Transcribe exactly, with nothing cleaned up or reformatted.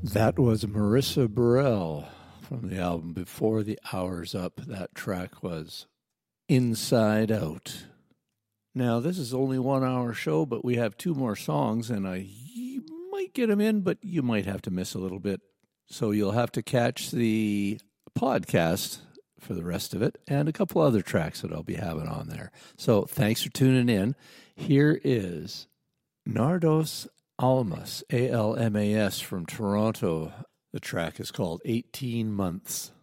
That was Marissa Burrell from the album Before the Hour's Up. That track was Inside Out. Now, this is only one hour show, but we have two more songs, and I might get them in, but you might have to miss a little bit. So you'll have to catch the podcast for the rest of it and a couple other tracks that I'll be having on there. So thanks for tuning in. Here is Nardos Almas, A L M A S, from Toronto. The track is called eighteen months.